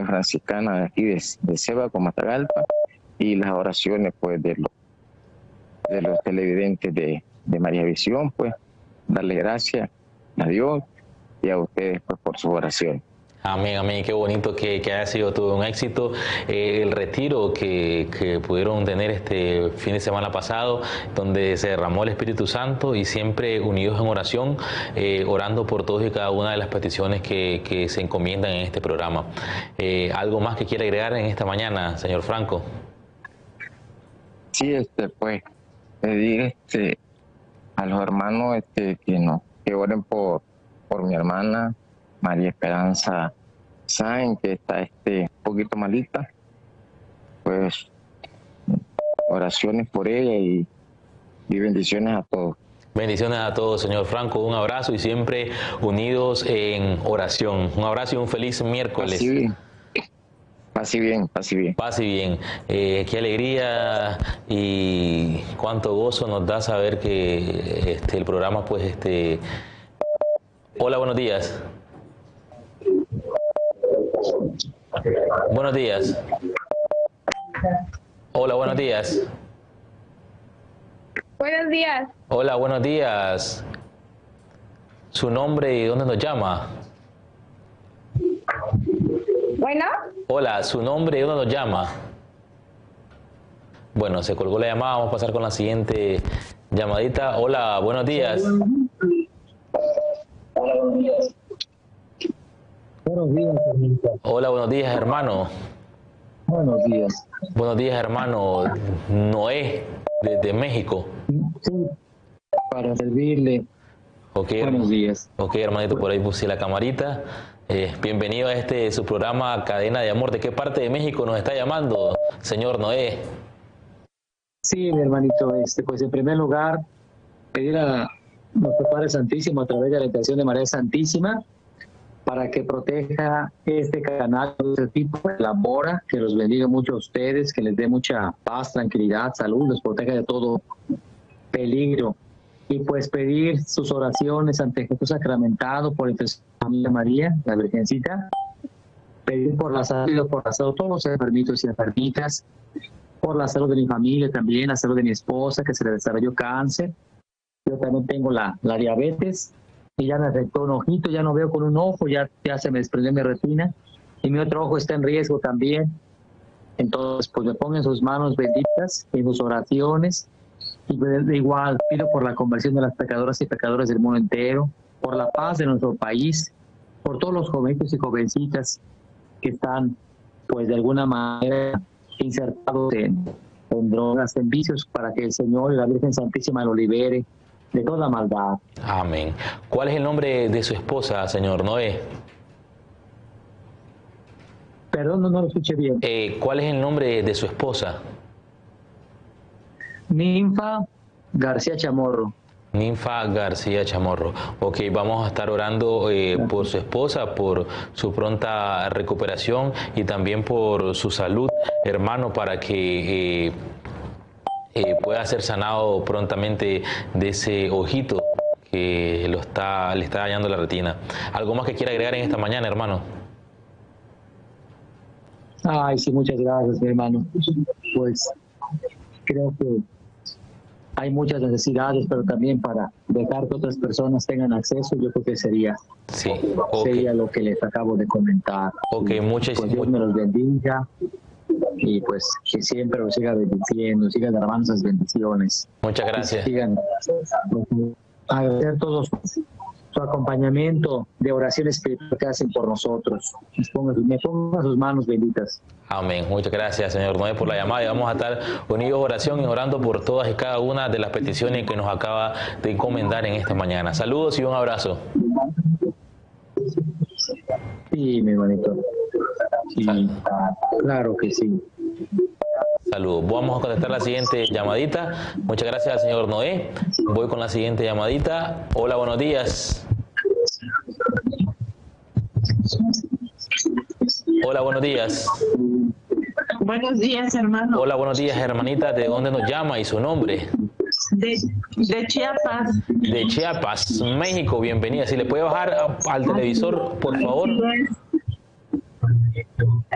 franciscana de aquí de Ceba, con Matagalpa, y las oraciones pues de los televidentes de María Visión, pues darle gracias a Dios y a ustedes pues por su oración. Amén, amén. Qué bonito que haya sido todo un éxito el retiro que pudieron tener este fin de semana pasado, donde se derramó el Espíritu Santo, y siempre unidos en oración, orando por todos y cada una de las peticiones que se encomiendan en este programa. ¿Algo más que quiera agregar en esta mañana, señor Franco? Sí, pues pedir a los hermanos que oren por mi hermana María Esperanza Sáenz, que está un poquito malita. Pues oraciones por ella y bendiciones a todos. Bendiciones a todos, señor Franco. Un abrazo y siempre unidos en oración. Un abrazo y un feliz miércoles. Así bien. Pase bien, pase bien. Pase bien. Qué alegría y cuánto gozo nos da saber que el programa, pues, Hola, buenos días. Buenos días. Hola, buenos días. Buenos días. Hola, buenos días. ¿Su nombre y dónde nos llama? Bueno. Hola, ¿su nombre y dónde nos llama? Bueno, se colgó la llamada. Vamos a pasar con la siguiente llamadita. Hola, buenos días. Hola, buenos días. Buenos días, hermanito. Hola, buenos días, hermano. Buenos días. Buenos días, hermano Noé, desde México. Sí, para servirle. Okay, buenos días. Ok, hermanito, por ahí puse la camarita. Bienvenido a su programa Cadena de Amor. ¿De qué parte de México nos está llamando, señor Noé? Sí, mi hermanito, pues en primer lugar, pedir a nuestro Padre Santísimo a través de la intercesión de María Santísima para que proteja este canal de este tipo, la mora, que los bendiga mucho a ustedes, que les dé mucha paz, tranquilidad, salud, los proteja de todo peligro. Y pues pedir sus oraciones ante Jesús sacramentado por intercesión de familia María, la Virgencita, pedir por la salud, de todos los enfermitos y enfermitas, por la salud de mi familia también, la salud de mi esposa, que se le desarrolló cáncer. Yo también tengo la diabetes, y ya me afectó un ojito, ya no veo con un ojo, ya se me desprendió mi retina, y mi otro ojo está en riesgo también. Entonces, pues me pongo en sus manos benditas, en sus oraciones, y igual pido por la conversión de las pecadoras y pecadores del mundo entero, por la paz de nuestro país, por todos los jovencitos y jovencitas que están, pues de alguna manera, insertados en drogas, en vicios, para que el Señor y la Virgen Santísima lo libere de toda maldad. Amén. ¿Cuál es el nombre de su esposa, señor Noé? Perdón, no lo escuché bien. ¿Cuál es el nombre de su esposa? Ninfa García Chamorro. Ninfa García Chamorro. Ok, vamos a estar orando por su esposa, por su pronta recuperación y también por su salud, hermano, para que pueda ser sanado prontamente de ese ojito que le está dañando la retina. ¿Algo más que quiera agregar en esta mañana, hermano? Ay, sí, muchas gracias, mi hermano. Pues creo que hay muchas necesidades, pero también para dejar que otras personas tengan acceso, yo creo que sería lo que les acabo de comentar. Ok, pues Dios me los bendiga y pues que siempre los siga bendiciendo, sigan derramando esas bendiciones. Muchas gracias. Sigan agradecer todos su acompañamiento de oración espiritual que hacen por nosotros. Me pongan sus manos benditas. Amén. Muchas gracias, señor Noé, por la llamada, y vamos a estar unidos en oración y orando por todas y cada una de las peticiones que nos acaba de encomendar en esta mañana. Saludos y un abrazo. Sí, mi hermanito. Sí, claro que sí. Saludos. Vamos a contestar la siguiente llamadita. Muchas gracias al señor Noé. Voy con la siguiente llamadita. Hola, buenos días. Hola, buenos días. Buenos días, hermano. Hola, buenos días, hermanita. ¿De dónde nos llama y su nombre? De Chiapas. De Chiapas, México. Bienvenida. Si le puede bajar al televisor, por favor.